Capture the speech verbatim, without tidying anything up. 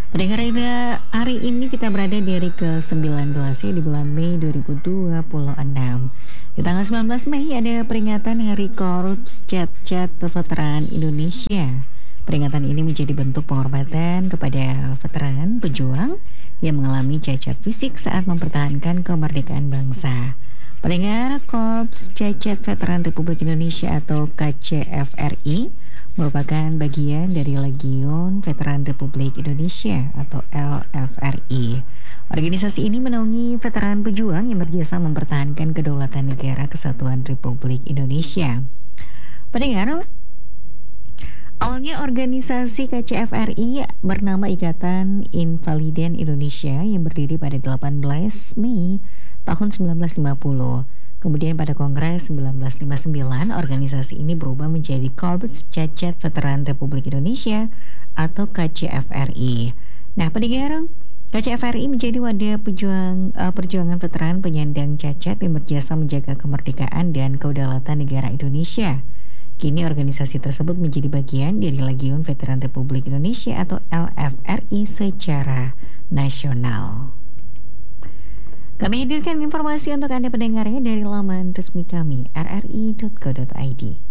Pendengar Ida, hari ini kita berada di hari ke sembilan belas ya, di bulan Mei dua ribu dua puluh enam. Di tanggal sembilan belas Mei ada peringatan Hari Korps Cacat Veteran Indonesia. Peringatan ini menjadi bentuk penghormatan kepada veteran pejuang yang mengalami cacat fisik saat mempertahankan kemerdekaan bangsa. Pendengar, Korps Cacat Veteran Republik Indonesia atau K C V R I merupakan bagian dari Legiun Veteran Republik Indonesia atau L V R I. Organisasi ini menaungi veteran pejuang yang berjasa mempertahankan kedaulatan negara kesatuan Republik Indonesia. Pendengar, awalnya organisasi K C V R I bernama Ikatan Invaliden Indonesia yang berdiri pada delapan belas Mei tahun sembilan belas lima puluh. Kemudian pada Kongres sembilan belas lima puluh sembilan, organisasi ini berubah menjadi Korps Cacat Veteran Republik Indonesia atau K C V R I. Nah, pendengar, K C V R I menjadi wadah pejuang, uh, perjuangan veteran penyandang cacat yang berjasa menjaga kemerdekaan dan kedaulatan negara Indonesia. Kini organisasi tersebut menjadi bagian dari Legiun Veteran Republik Indonesia atau L V R I secara nasional. Kami hadirkan informasi untuk Anda pendengarnya dari laman resmi kami r r i dot co dot i d.